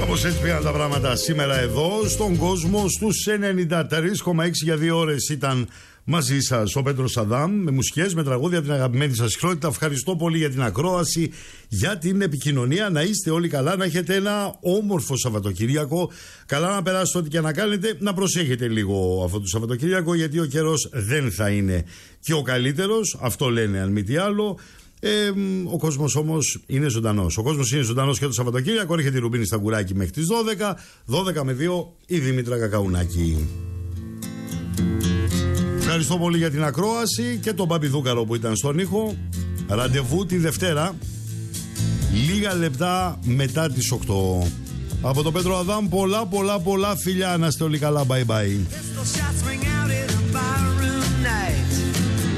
Κάπως έτσι πήγαν τα πράγματα σήμερα εδώ στον κόσμο. Στους 93,6 για 2 ώρες ήταν μαζί σας ο Πέτρος Αδάμ, με μουσικές, με τραγούδια, την αγαπημένη σας συχνότητα. Ευχαριστώ πολύ για την ακρόαση, για την επικοινωνία. Να είστε όλοι καλά, να έχετε ένα όμορφο Σαββατοκύριακο. Καλά να περάσετε ό,τι και να κάνετε. Να προσέχετε λίγο αυτό το Σαββατοκύριακο, γιατί ο καιρός δεν θα είναι και ο καλύτερος. Αυτό λένε, αν μη τι άλλο. Ο κόσμος όμως είναι ζωντανός. Ο κόσμος είναι ζωντανός και το Σαββατοκύριακο. Έρχεται η Ρουμπίνη στα κουράκι μέχρι τις 12. 12 με 2 η Δήμητρα Κακαουνάκη. Ευχαριστώ πολύ για την ακρόαση και τον Παπιδούκαρο που ήταν στον ήχο. Ραντεβού τη Δευτέρα, λίγα λεπτά μετά τις 8. Από τον Πέτρο Αδάμ πολλά φιλιά, να είστε όλοι καλά, bye bye.